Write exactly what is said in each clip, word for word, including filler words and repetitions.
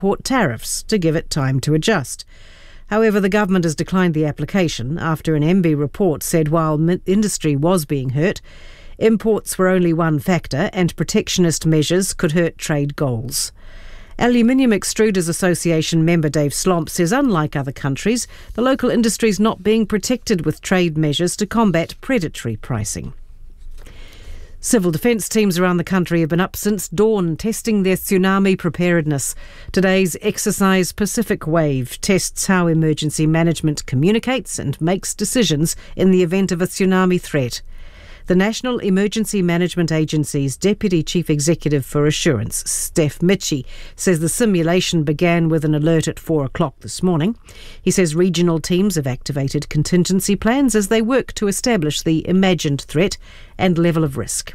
import tariffs to give it time to adjust. However, the government has declined the application after an M B report said while industry was being hurt, imports were only one factor and protectionist measures could hurt trade goals. Aluminium Extruders Association member Dave Slomp says unlike other countries, the local industry is not being protected with trade measures to combat predatory pricing. Civil defence teams around the country have been up since dawn testing their tsunami preparedness. Today's exercise Pacific Wave tests how emergency management communicates and makes decisions in the event of a tsunami threat. The National Emergency Management Agency's Deputy Chief Executive for Assurance, Steph Mitchie, says the simulation began with an alert at four o'clock this morning. He says regional teams have activated contingency plans as they work to establish the imagined threat and level of risk.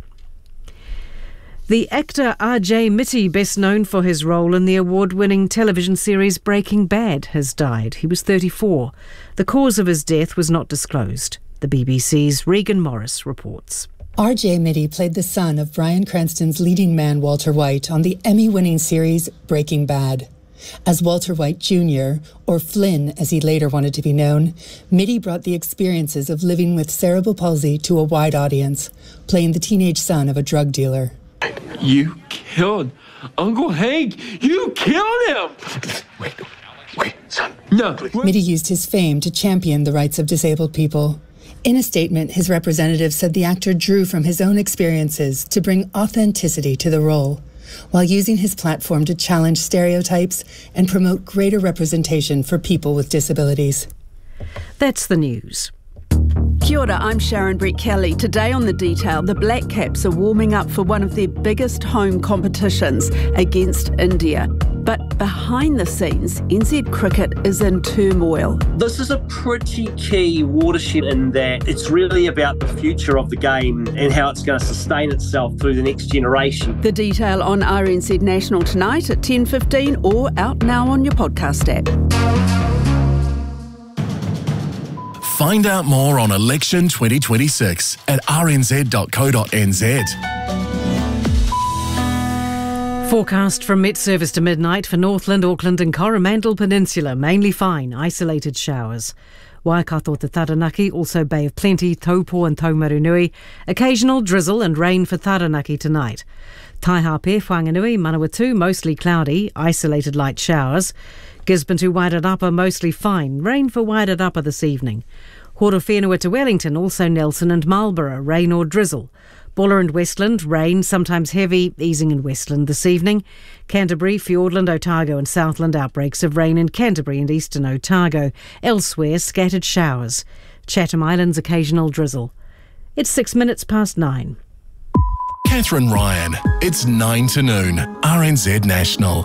The actor R J Mitty, best known for his role in the award-winning television series Breaking Bad, has died. He was thirty-four. The cause of his death was not disclosed. The B B C's Regan Morris reports. R J Mitty played the son of Bryan Cranston's leading man Walter White on the Emmy-winning series Breaking Bad. As Walter White Junior, or Flynn as he later wanted to be known, Mitty brought the experiences of living with cerebral palsy to a wide audience, playing the teenage son of a drug dealer. You killed Uncle Hank! You killed him! Wait, wait, son. No. Mitty used his fame to champion the rights of disabled people. In a statement, his representative said the actor drew from his own experiences to bring authenticity to the role, while using his platform to challenge stereotypes and promote greater representation for people with disabilities. That's the news. Kia ora, I'm Sharon Brett Kelly. Today on The Detail, the Black Caps are warming up for one of their biggest home competitions against India. But behind the scenes, N Z cricket is in turmoil. This is a pretty key watershed in that it's really about the future of the game and how it's going to sustain itself through the next generation. The Detail on R N Z National tonight at ten fifteen or out now on your podcast app. Find out more on Election twenty twenty-six at r n z dot co dot n z. Forecast from Met Service to midnight for Northland, Auckland and Coromandel Peninsula. Mainly fine, isolated showers. Waikato to Taranaki, also Bay of Plenty, Taupo and Taumarunui. Occasional drizzle and rain for Taranaki tonight. Taihape, Whanganui, Manawatu, mostly cloudy, isolated light showers. Gisborne to Wairarapa, mostly fine, rain for Wairarapa this evening. Horowhenua to Wellington, also Nelson and Marlborough, rain or drizzle. Buller and Westland, rain, sometimes heavy, easing in Westland this evening. Canterbury, Fiordland, Otago and Southland, outbreaks of rain in Canterbury and eastern Otago. Elsewhere, scattered showers. Chatham Islands, occasional drizzle. It's six minutes past nine. Catherine Ryan, it's nine to noon, R N Z National.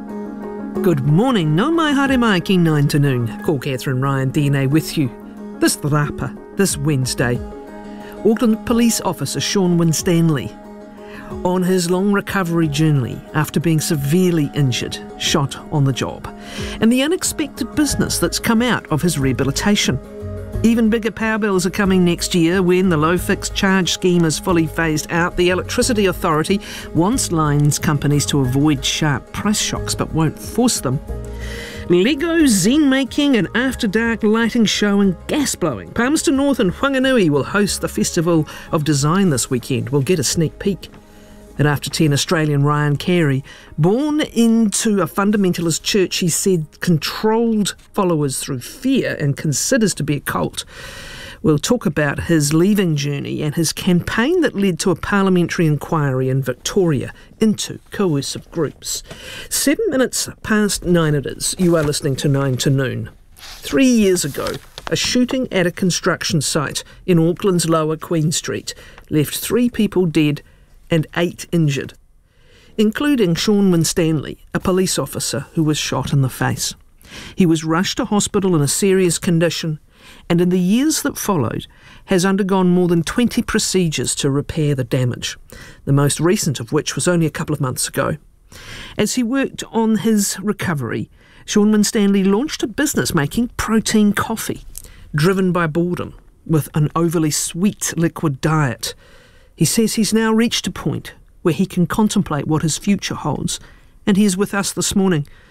Good morning, no mai haere mai ki nine to noon. Ko Catherine Ryan D N A with you. This the Rapa, this Wednesday. Auckland Police Officer Sean Winstanley, on his long recovery journey after being severely injured, shot on the job, and the unexpected business that's come out of his rehabilitation. Even bigger power bills are coming next year when the low fixed charge scheme is fully phased out. The Electricity Authority wants lines companies to avoid sharp price shocks but won't force them. Lego, zine making, an after-dark lighting show and gas blowing. Palmerston North and Whanganui will host the Festival of Design this weekend. We'll get a sneak peek. At after ten, Australian Ryan Carey, born into a fundamentalist church, he said controlled followers through fear and considers to be a cult. We'll talk about his leaving journey and his campaign that led to a parliamentary inquiry in Victoria into coercive groups. Seven minutes past nine it is. You are listening to Nine to Noon. Three years ago, a shooting at a construction site in Auckland's Lower Queen Street left three people dead and eight injured, including Sean Winstanley, a police officer who was shot in the face. He was rushed to hospital in a serious condition, and in the years that followed has undergone more than twenty procedures to repair the damage, the most recent of which was only a couple of months ago. As he worked on his recovery, Sean Winstanley launched a business making protein coffee, driven by boredom, with an overly sweet liquid diet. He says he's now reached a point where he can contemplate what his future holds, and he is with us this morning